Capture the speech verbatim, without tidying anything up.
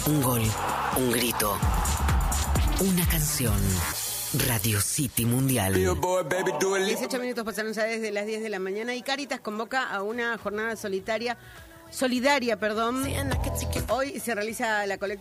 Un gol, un grito, una canción. Radio City Mundial. dieciocho minutos pasaron ya desde las diez de la mañana y Cáritas convoca a una jornada solitaria, solidaria, perdón. Hoy se realiza la colecta